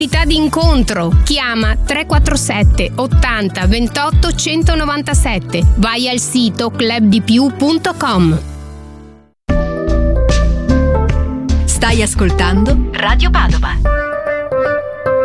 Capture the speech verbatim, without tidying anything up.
D'incontro. Chiama tre quattro sette ottanta ventotto centonovantasette. Vai al sito club di più punto com. Stai ascoltando Radio Padova.